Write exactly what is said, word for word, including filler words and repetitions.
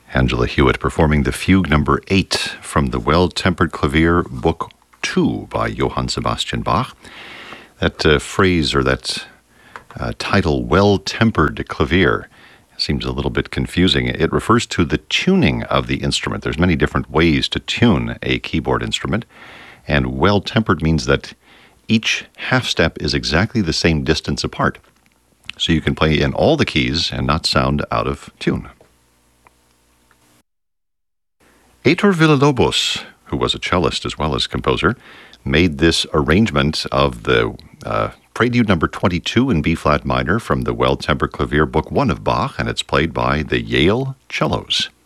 Angela Hewitt performing the Fugue number eight from the Well-Tempered Clavier, Book two by Johann Sebastian Bach. That uh, phrase or that uh, title, Well-Tempered Clavier, seems a little bit confusing. It refers to the tuning of the instrument. There's many different ways to tune a keyboard instrument, and well-tempered means that each half step is exactly the same distance apart. So you can play in all the keys and not sound out of tune. Heitor Villa-Lobos, who was a cellist as well as composer, made this arrangement of the uh, Prelude number twenty-two in B-flat minor from the Well-Tempered Clavier, Book one of Bach, and it's played by the Yale Cellos.